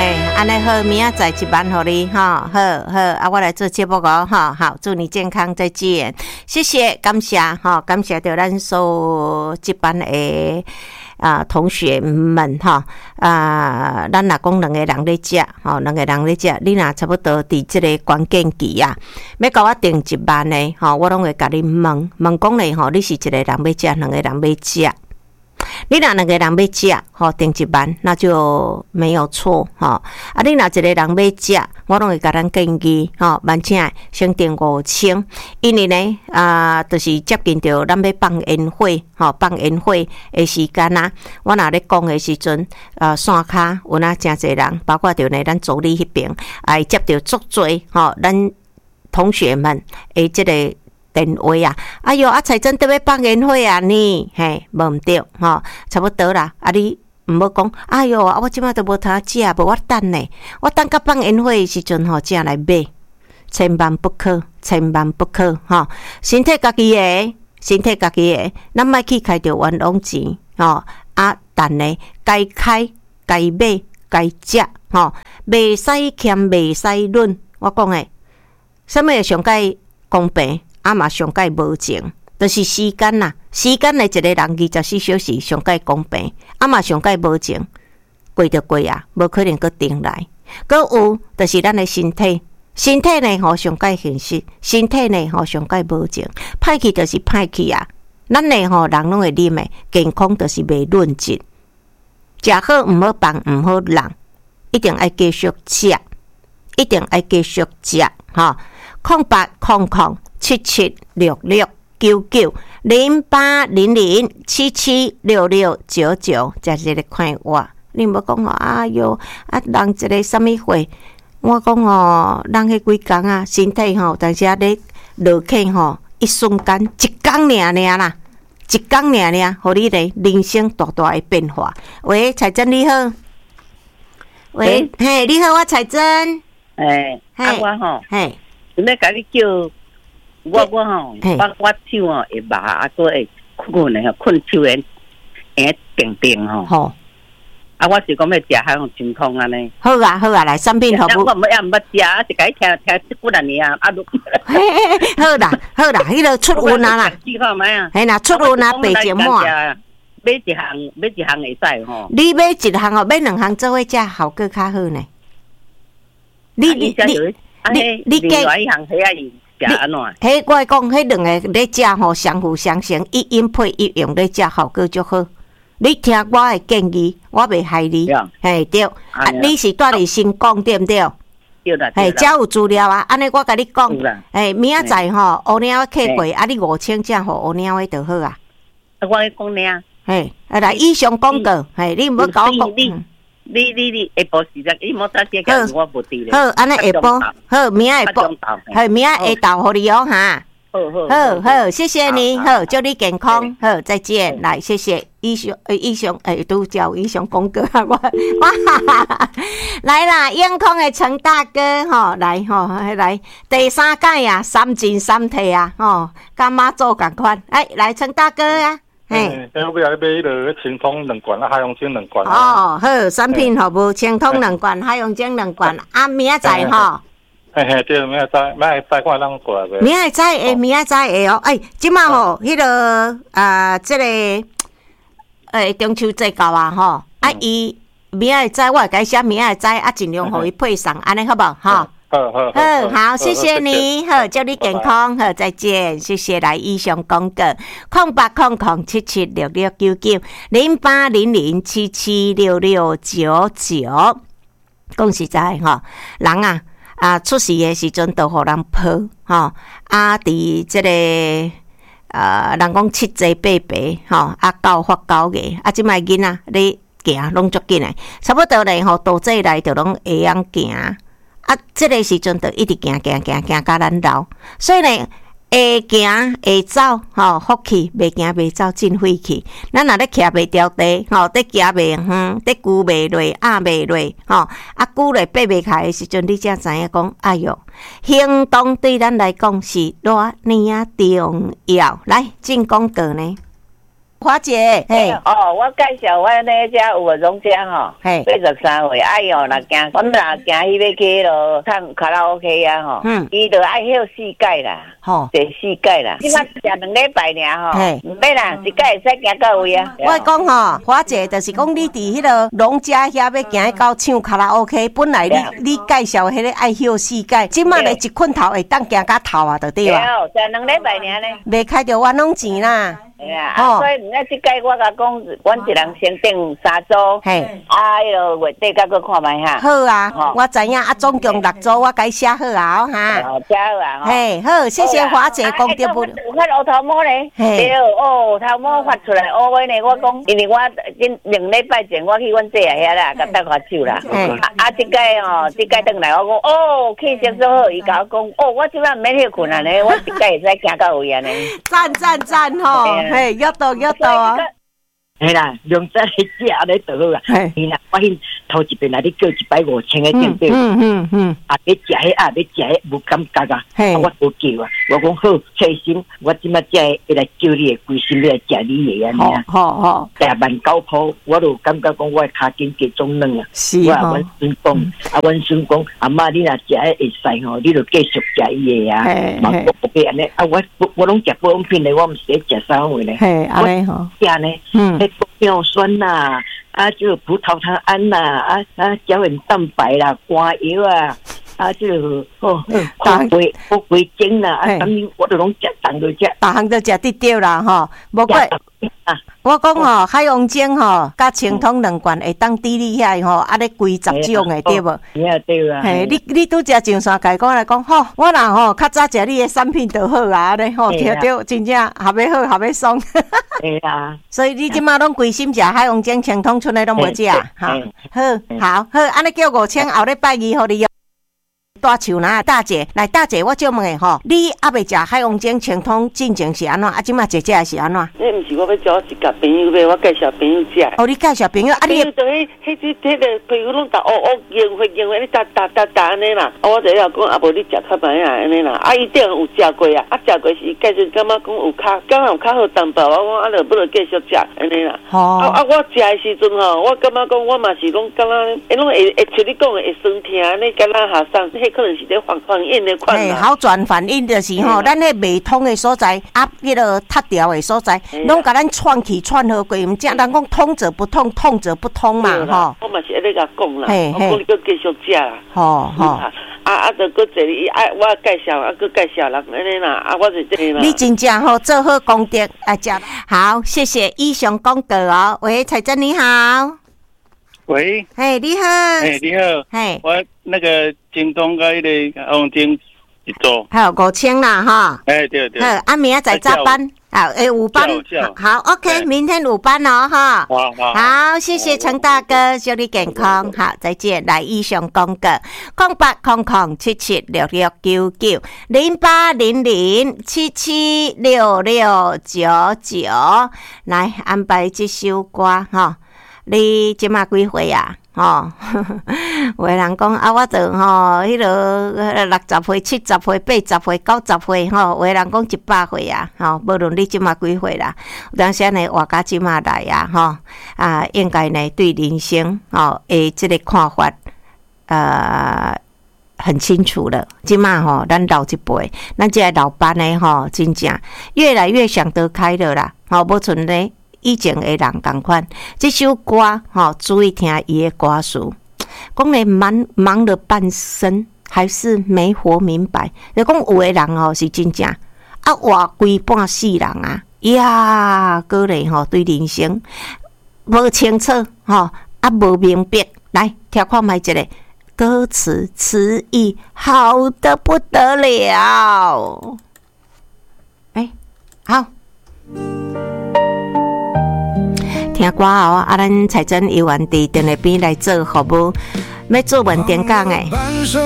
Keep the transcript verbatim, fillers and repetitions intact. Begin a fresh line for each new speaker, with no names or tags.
嘿，安尼好，明仔载一万互你哈，好好啊，我来做节目哦哈，好，祝你健康，再见，谢谢，感谢哈，感谢到咱所有这班的啊同学们哈啊，咱若讲两个人咧食，吼，两个人咧食，你若差不多伫即个关键期啊，要甲我订一万的吼，我拢会甲你问问讲咧吼，你是一个人要食，两个人要食。你若两个人要食，吼订一万，那就没有错，吼。啊，你若一个人要食，我拢会甲咱建议，吼，万请先订五千，因为呢，啊，就是接近着咱要放烟火，吼，放烟火的时间啊。我若咧讲的时阵，呃，线骹有哪诚侪人，包括着呢，咱助理迄边，哎，接着足多，吼，咱同学们诶，即个。电话啊，哎哟，啊彩珍特别放烟火啊呢，嘿，无毋对吼，差不多啦。啊，你毋好讲，哎哟，啊我即摆都无通食，无我等呢，我等甲放烟火的时阵吼，才来买，千万不可，千万不可吼。身体家己的，身体家己的，咱莫去开着冤枉钱吼。啊，等呢，该开该买该食吼，袂使欠袂使论。我讲诶，什么会上界公平？啊嘛上界无情，就是时间啦。时间的一个人二十四小时上界公平，啊嘛上界无情，过就过啊，无可能搁定来。搁有就是咱的身体，身体呢吼上界现实，身体呢吼上界无情，歹去就是歹去啊。咱呢吼人拢会啉的，健康就是袂论尽。食好毋好放毋好人，一定爱继续食，一定爱继续食吼。空八空空。七七六六九九零八零零七七六六九九，在这里看我。你无讲哦，哎哟，啊，人一个什么会？我讲哦，人迄几工啊，身体吼，但是啊，咧落去吼，一瞬间，一工尔尔啦，一工尔尔，互你咧人生大大的变化。喂，彩珍你好。喂，嘿，你好，我彩珍。
诶，啊我吼，
嘿，
准备甲你叫。我我吼，我我手吼会麻，啊，搁会困诶吼，困手会会定定吼。吼，啊，我是讲要食海洋清空安尼。
好啊，好啊，来产品好不？
我唔也唔捌食，啊，是甲伊听听即几两年啊，啊都。
嘿嘿嘿，好啦，好啦，迄个出运啊啦。
试看卖啊。
嘿啦，出运啊，白节末。
买一项，买一项会使吼。
你买一项哦，买两项做伙食，效果较好呢。你你你你你
另外一项遐伊。
迄我讲，迄两个咧食吼相辅相成，一阴配一用咧食，效果足好。你听我的建议，我袂害你。嘿对，啊你是住伫新港对毋对？
对啦。
嘿，遮有资料啊，安尼我甲你讲。嘿，明仔载吼，乌鸟客过，啊你五千只互乌鸟的就好啊。
啊，我讲你啊。
嘿，啊来以上广告，嘿，你毋要甲我讲。
你你你下晡时阵，你莫早些讲，我无伫咧。
好，安尼下晡，好，明仔下晡，好，明仔下昼互你哦哈。
好好
好好，谢谢你，好，祝你健康，好，再见，来，谢谢以上，诶，以上，诶，都叫以上广告啊，我，哇，来啦，眼眶的陈大哥，吼，来吼，来第三届啊，三进三退啊，吼，干妈做共款，哎，来陈大哥啊。
嘿，我要来买迄个清通两罐啊，海洋精两罐。
哦，好，产品服务清通两罐，海洋精两罐，啊，明仔载吼。
嘿嘿，对，明仔载，明仔载看咱过来呗。
明仔载会，明仔载会哦。哎，即马吼，迄个啊，即个诶，中秋节到啊，吼，啊，伊明仔载我会改写明仔载，啊，尽量互伊配上，安尼好无？吼。
好好
好，好，谢谢你，好，祝你健康，好，再见，谢谢来以上广告，空八空空七七六六九九零八零零七七六六九九，讲实在吼，人啊啊出事的时阵都互人抱吼，啊，伫即个呃，人讲七岁八白吼，啊教发教艺，啊，即摆囡仔咧行拢足紧诶，差不多咧吼，倒这来就拢会晓行。啊，这个时阵就一直行行行行到咱老，所以呢，会行会走，吼，福气；袂行袂走，真晦气。咱若咧徛袂着地，吼，伫行袂远，伫久袂落，压袂落，吼，啊久咧爬袂开的时阵，你才知影讲，哎哟，行动对咱来讲是偌尼啊重要。来，进广告呢。 华姐，嘿，
哦，我介绍我那家有个荣家吼，嘿，八十三岁，哎哟，若行，我们若行迄要去咯，唱卡拉 OK 啊吼，嗯，伊就爱休四届啦，吼，第四届啦，即摆食两礼拜尔吼，嘿，唔免啦，一届会使行到位啊。
我讲吼，华姐就是讲你伫迄个农家遐要行到唱卡拉 OK， 本来你你介绍迄个爱休四届，即摆咧一困头会当行到头啊，就对啊。
对，食两礼拜尔呢，
袂开着冤枉钱啦。
哎呀，啊，所以人家即届我甲讲，阮一人先订三组，嘿，啊，迄落月底甲佮看卖哈。
好啊，我知影啊，总共六组，我该写好啊，哈。
哦，写好啊。
嘿，好，谢谢华姐讲对不？
有发乌头毛咧，对，哦，头毛发出来，乌话呢，我讲，因为我今两礼拜前我去阮姐遐啦，甲搭下手啦。啊啊，即届哦，即届转来我讲，哦，气色so好，伊甲我讲，哦，我即摆毋免休困啊呢，我即届会使行到位啊呢。
赞赞赞吼！嘿，要到要到啊！
系啦，两只去食咧就好啦。嘿啦，我迄头一遍来你叫一百五千个店店，嗯嗯嗯，啊，你食迄啊，你食迄无感觉啊，啊，我无叫啊，我讲好，细心，我即摆才会来叫你，规心要来食你个安尼啊。好好，廿万九箍，我就感觉讲我骹筋加种软啊。是啊，我阮孙讲，啊，阮孙讲，阿妈你若食迄会使吼，你就继续食伊个啊。嘛，我别安尼，啊，我我拢食保养品咧，我毋是咧食啥货咧。嘿，安尼吼，食呢，嗯。尿酸呐、啊，啊，就葡萄糖胺呐、啊，啊啊，胶原蛋白啦，肝油啊，啊，就哦，肝胃、肝胃精啦，啊，当然我都拢食，当都食，
逐项都食得对啦，吼，无过。我讲吼，海王精吼，甲清通两罐会当滴你遐吼，啊，咧规十种诶，对无？
对对啊。
嘿，你你拄则上山甲讲来讲，吼，我若吼较早食你诶产品就好啊，咧吼，听着真正合要好，合要爽。
对啊。
所以你即马拢规心食海王精、清通出来拢无食，哈。好，好，好，安尼叫五千，后礼拜二互你用。大树呐，大姐，来大姐，我就问诶吼，你还未食海王精、清通进前是安怎？啊，即马食食是安怎？
迄毋是我要找一个朋友买，我介绍朋友食。
哦，你介绍朋友，啊你。
就迄、迄、迄、迄个朋友拢逐乌乌硬会硬会，你打打打打安尼啦。啊，我就要讲，啊无你食较歹啊安尼啦。啊，伊顶有食过啊，啊食过是伊介绍感觉讲有较，感觉有较好淡薄。我讲啊，就不如继续食安尼啦。哦。啊啊，我食诶时阵吼，我感觉讲我嘛是拢感觉，诶，拢会会像你讲诶会酸痛安尼，敢若下送，迄可能是咧反反应的款啦。
好转反应就是吼，咱迄未通的所在，啊，迄个塌掉的所在，拢甲咱串起串好过，毋正人讲通则不痛，痛则不通嘛，吼。
我嘛是安尼甲讲啦，我讲你搁继续食啦。吼吼。啊啊，就搁坐你啊，我介绍啊，搁介绍人安尼啦，啊，我就这啦。
你真正吼做好功德啊，食好，谢谢以上广告哦。喂，彩珍你好。
喂。
嘿，你好。
嘿，你好。
嘿，
我那个京东个迄个红精一组。
还有五千啦，哈。
哎，对对。
好，啊，明仔载早班。好，诶，午班好 ，OK， 明天午班哦，哈，
好，好，
好，谢谢陈大哥，祝你健康，好，再见，来以上广告，空八空空七七六六九九零八零零七七六六九九，来安排这首歌哈，你即马几岁啊？吼，有诶人讲啊，我就吼，迄落六十岁、七十岁、八十岁、九十岁，吼，有诶人讲一百岁啊，吼，无论你即马几岁啦，有当时呢，活到即马来啊，吼，啊，应该呢对人生吼诶，即个看法，呃，很清楚了。即马吼，咱老一辈，咱即个老班呢，吼，真正越来越想得开了啦，吼，无存咧。以前的人同款，这首歌吼，注意听伊的歌词，讲咧忙忙了半生，还是没活明白。就讲有的人吼是真正啊，活规半世人啊，呀，个咧吼对人生无清楚吼，啊无明白。来，听看卖一个歌词词意好得不得了。哎、欸，好。听歌后啊，咱彩珍游园伫电话边来做服务，要做文电讲诶。